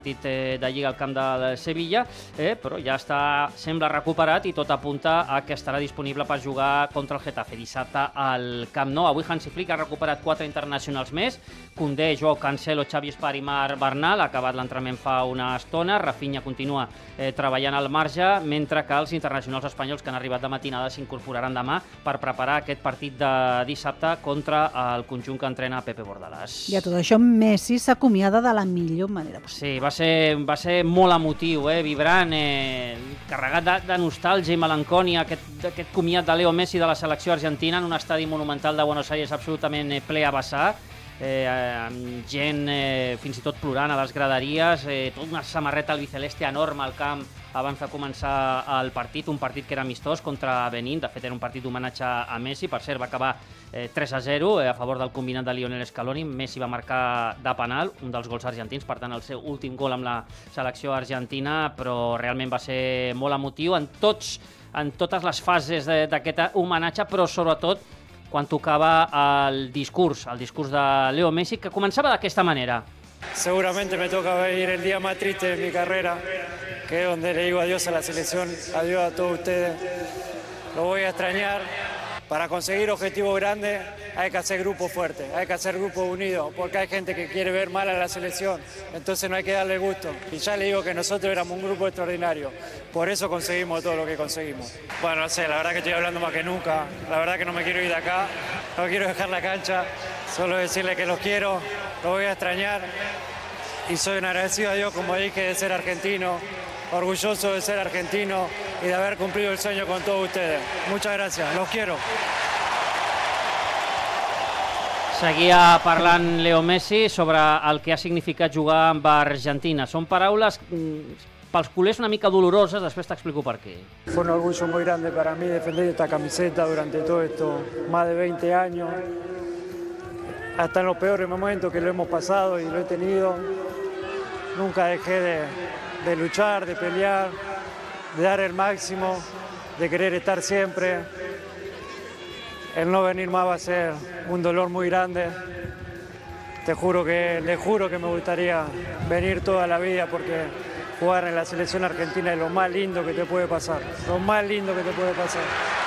partit de Lliga al camp del Sevilla, però ja sembla recuperat i tot apunta a que estarà disponible per jugar contra el Getafe dissabte al Camp Nou. Avui Hansi Flick ha recuperat 4 internacionals més: Koundé, Joao Cancelo, Xavi Espar i Marc Bernal. Ha acabat l'entrenament fa una estona. Rafinha continua treballant al marge, mentre que els internacionals espanyols que han arribat de matinada s'incorporaran demà per preparar aquest partit de dissabte contra el conjunt que entrena Pepe Bordalàs. I a tot això Messi s'acomiada de la millor manera possible. Sí, va ser molt emotiu, vibrant, carregat de nostàlgia i melancònia, aquest comiat de Leo Messi de la selecció argentina en un estadi monumental de Buenos Aires absolutament ple a vessar, amb gent fins i tot plorant a les graderies, tota una samarreta albiceleste enorme al camp abans de començar el partit, un partit que era amistós contra Benín. De fet era un partit d'homenatge a Messi. Per cert, va acabar 3-0 a favor del combinat de Lionel Scaloni. Messi va marcar de penal un dels gols argentins, per tant el seu últim gol amb la selecció argentina, però realment va ser molt emotiu en totes les fases d'aquest homenatge, però sobretot quan tocava el discurs de Leo Messi, que començava d'aquesta manera. Seguramente me toca vivir el día más triste de mi carrera, que es donde le digo adiós a la selección, adiós a todos ustedes. Lo voy a extrañar. Para conseguir objetivos grandes hay que hacer grupos fuertes, hay que hacer grupos unidos, porque hay gente que quiere ver mal a la selección, entonces no hay que darle gusto. Y ya le digo que nosotros éramos un grupo extraordinario, por eso conseguimos todo lo que conseguimos. Bueno, no sé, la verdad que estoy hablando más que nunca, la verdad que no me quiero ir de acá, no quiero dejar la cancha, solo decirle que los quiero, los voy a extrañar y soy un agradecido a Dios, como dije, de ser argentino, orgulloso de ser argentino y de haber cumplido el sueño con todos ustedes. Muchas gracias, los quiero. Seguia parlant Leo Messi sobre el que ha significat jugar amb Argentina. Són paraules pels culers una mica doloroses, després t'explico per què. Fue un orgullo muy grande para mí defender esta camiseta durante todo esto, más de 20 años, hasta en los peores momentos que lo hemos pasado y lo he tenido. Nunca dejé de luchar, de pelear, de dar el máximo, de querer estar siempre. El no venir más va a ser un dolor muy grande. Le juro que me gustaría venir toda la vida, porque jugar en la selección argentina es lo más lindo que te puede pasar. Lo más lindo que te puede pasar.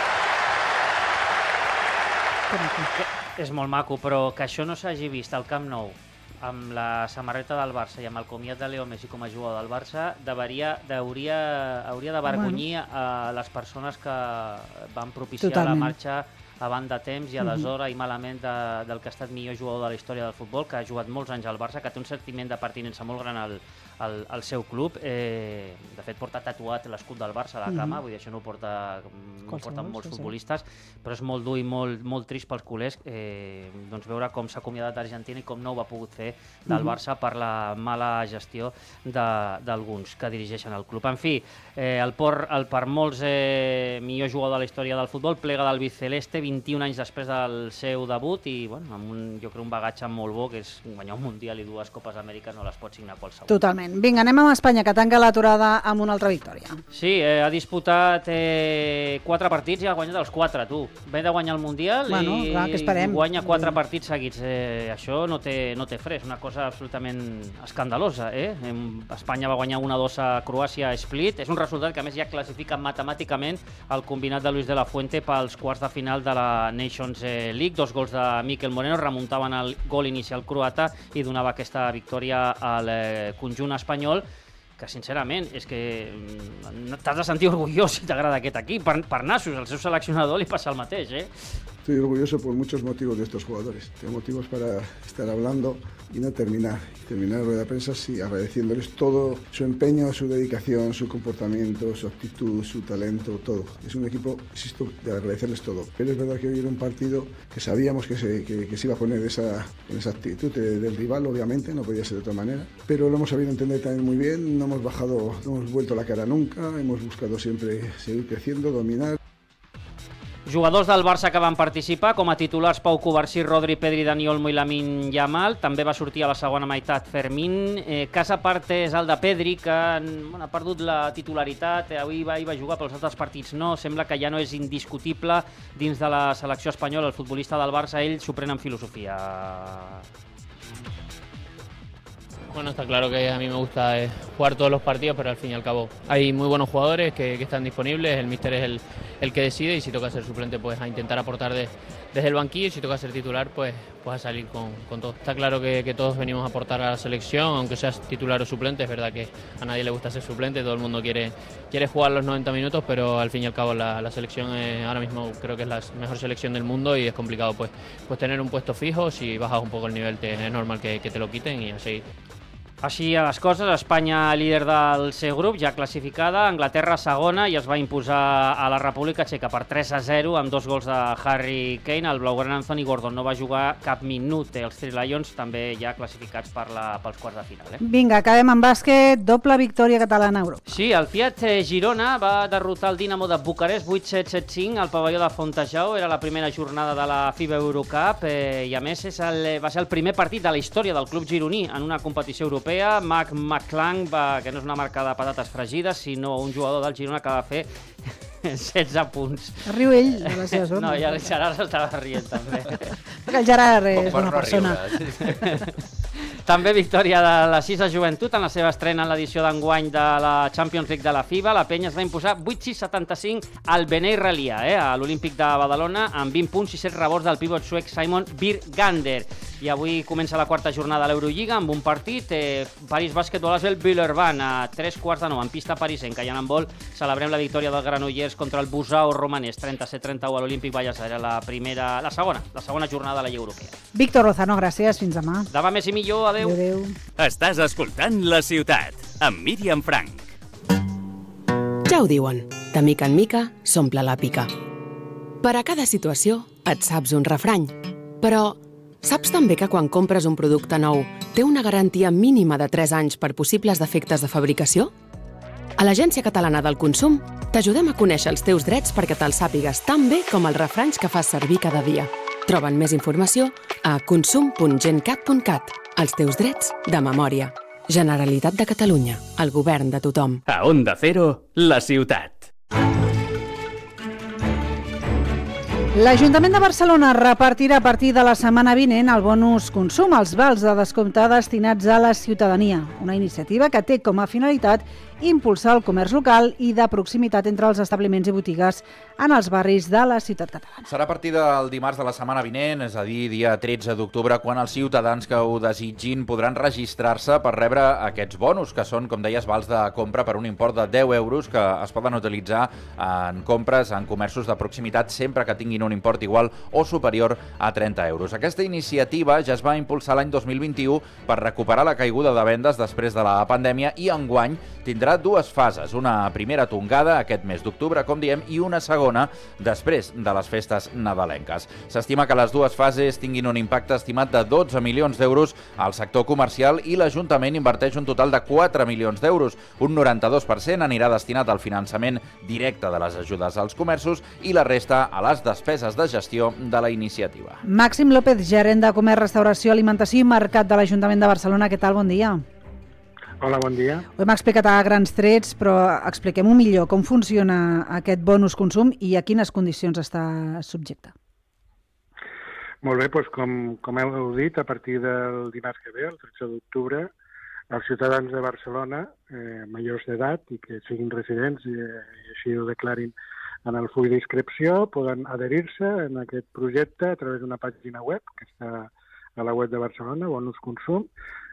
És molt maco, però que això no s'hagi vist al Camp Nou amb la samarreta del Barça i amb el comiat de Leo Messi com a jugador del Barça hauria d'avergonyir a les persones que van propiciar la marxa abans de temps i a deshora i malament del que ha estat millor jugador de la història del futbol, que ha jugat molts anys al Barça, que té un sentiment de pertinença molt gran al seu club. De fet, porta tatuat l'escut del Barça a la cama, vull dir, això no ho porten molts futbolistes, però és molt dur i molt trist pels culers veure com s'ha acomiadat d'Argentina i com no ho ha pogut fer del Barça per la mala gestió d'alguns que dirigeixen el club. En fi, el per molts millor jugador de la història del futbol plega del albiceleste 21 anys després del seu debut i amb jo crec un bagatge molt bo, que és guanyar un Mundial i 2 Copes Amèrica, no les pot signar qualsevol. Totalment. Vinga, anem amb Espanya, que tanca l'aturada amb una altra victòria. Sí, ha disputat 4 partits i ha guanyat els 4, tu. Ve de guanyar el Mundial i guanya 4 partits seguits. Això no té fre, és una cosa absolutament escandalosa. Espanya va guanyar 1-2 a Croàcia a Split. És un resultat que a més ja classifica matemàticament el combinat de Luis de la Fuente pels quarts de final de la Nations League. 2 gols de Mikel Moreno remuntaven el gol inicial croata i donava aquesta victòria al conjunt espanyol, que sincerament és que t'has de sentir orgullós si t'agrada aquest equip. Per nassos, al seu seleccionador li passa el mateix, Estoy orgulloso por muchos motivos de estos jugadores. Tengo motivos para estar hablando y no terminar la rueda de prensa agradeciéndoles todo su empeño, su dedicación, su comportamiento, su actitud, su talento, todo. Es un equipo, insisto, de agradecerles todo. Pero es verdad que hoy era un partido que sabíamos que se iba a poner en esa actitud del rival, obviamente, no podía ser de otra manera. Pero lo hemos sabido entender también muy bien, no hemos vuelto la cara nunca, hemos buscado siempre seguir creciendo, dominar. Jugadors del Barça que van participar, com a titulars Pau Cubarsí, Rodri, Pedri, Dani Olmo i Lamine Yamal. També va sortir a la segona meitat Fermín. Cas a part és el de Pedri, que ha perdut la titularitat. Avui va jugar, pels altres partits no. Sembla que ja no és indiscutible dins de la selecció espanyola. El futbolista del Barça, ell s'ho pren en filosofia. Bueno, está claro que a mí me gusta jugar todos los partidos, pero al fin y al cabo hay muy buenos jugadores que están disponibles, el míster es el que decide y si toca ser suplente pues a intentar aportar desde el banquillo y si toca ser titular pues a salir con todo. Está claro que todos venimos a aportar a la selección, aunque seas titular o suplente, es verdad que a nadie le gusta ser suplente, todo el mundo quiere jugar los 90 minutos, pero al fin y al cabo la selección ahora mismo creo que es la mejor selección del mundo y es complicado pues tener un puesto fijo, si bajas un poco el nivel es normal que te lo quiten y así. Així a les coses, Espanya líder del seu grup, ja classificada, Anglaterra segona i es va imposar a la República Txeca per 3-0 amb 2 gols de Harry Kane. El blaugrana Anthony Gordon no va jugar cap minut. Els Three Lions també ja classificats pels quarts de final. Vinga, acabem amb bàsquet, doble victòria catalana a Europa. Sí, el Fiat Girona va derrotar el Dinamo de Bucarest 8-7-7-5 al pavelló de Fontejau. Era la primera jornada de la FIBA Eurocup i a més va ser el primer partit de la història del club gironí en una competició europea. Mac McClung, que no és una marca de patates fregides, sinó un jugador del Girona que va fer 16 punts. Riu ell de la seva zona. No, i el Gerard s'estava rient també. Perquè el Gerard és bona persona. També victòria de la Sisa Joventut en la seva estrena en l'edició d'enguany de la Champions League de la FIBA. La penya es va imposar 8-6-75 al Benei Relia, a l'Olímpic de Badalona, amb 20 punts i 7 rebots del pivot suec Simon Birgander. I avui comença la quarta jornada de l'Eurolliga amb un partit, París Basketball Asbel Villeurbanne a 3:15 en pista parisenca. I en handbol celebrem la victòria del Granollers contra el Busau romanès 37-31 a l'Olímpic Vallès. Era la segona jornada de la Lliga Europea. Víctor Lozano, gràcies, fins demà. Demà més i millor, adeu. Adéu. Estàs escoltant La Ciutat, amb Míriam Frank. Ja ho diuen, de mica en mica s'omple la pica. Per a cada situació et saps un refrany. Però saps també que quan compres un producte nou té una garantia mínima de 3 anys per possibles defectes de fabricació? A l'Agència Catalana del Consum t'ajudem a conèixer els teus drets perquè te'ls sàpigues tan bé com els refranys que fas servir cada dia. Troben més informació a consum.gencat.cat. Els teus drets de memòria. Generalitat de Catalunya. El govern de tothom. A Onda Cero, La Ciutat. L'Ajuntament de Barcelona repartirà a partir de la setmana vinent el bonus consum, els vals de descompte destinats a la ciutadania. Una iniciativa que té com a finalitat impulsar el comerç local i de proximitat entre els establiments i botigues en els barris de la ciutat catalana. Serà a partir del dimarts de la setmana vinent, és a dir, dia 13 d'octubre, quan els ciutadans que ho desitgin podran registrar-se per rebre aquests bonus, que són, com deies, vals de compra per un import de 10 euros que es poden utilitzar en compres en comerços de proximitat sempre que tinguin un import igual o superior a 30 euros. Aquesta iniciativa ja es va impulsar l'any 2021 per recuperar la caiguda de vendes després de la pandèmia i enguany tindrà 2 fases, una primera tongada aquest mes d'octubre, com diem, i una segona després de les festes nadalenques. S'estima que les 2 fases tinguin un impacte estimat de 12 milions d'euros al sector comercial i l'Ajuntament inverteix un total de 4 milions d'euros. Un 92% anirà destinat al finançament directe de les ajudes als comerços i la resta a les despeses de gestió de la iniciativa. Màxim López, gerent de Comerç, Restauració, Alimentació i Mercat de l'Ajuntament de Barcelona. Què tal? Bon dia. Hola, bon dia. Ho hem explicat a grans trets, però expliquem-ho millor. Com funciona aquest bonus consum i a quines condicions està subjecte? Molt bé, doncs com heu dit, a partir del dimarts que ve, el 13 d'octubre, els ciutadans de Barcelona, majors d'edat i que siguin residents i així ho declarin en el full d'inscripció, poden adherir-se en aquest projecte a través d'una pàgina web que està a la web de Barcelona, Bonus Consum,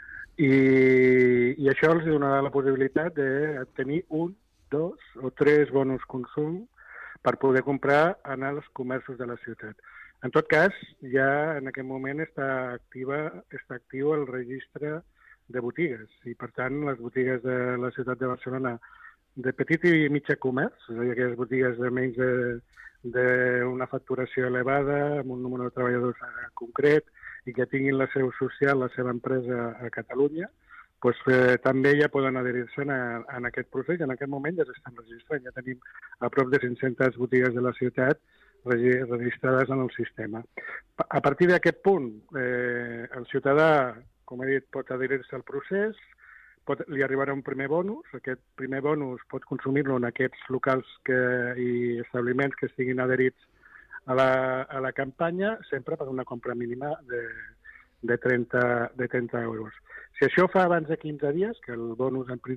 i això els donarà la possibilitat de tenir 1, 2 o 3 bonus consum per poder comprar en els comerços de la ciutat. En tot cas, ja en aquest moment està actiu el registre de botigues i, per tant, les botigues de la ciutat de Barcelona de petit i mitjà comerç, és a dir, aquelles botigues de menys d'una facturació elevada, amb un número de treballadors concret, i que tinguin la seu social, la seva empresa a Catalunya, doncs, també ja poden adherir-se en aquest procés. En aquest moment ja s'estan registrant. Ja tenim a prop de 500 botigues de la ciutat registrades en el sistema. A partir d'aquest punt, el ciutadà, com he dit, pot adherir-se al procés, li arribarà un primer bonus. Aquest primer bonus pot consumir-lo en aquests locals i establiments que estiguin adherits a la campanya, sempre per una compra mínima de 30 euros. Si això fa abans de 15 dies, que el bonus en principi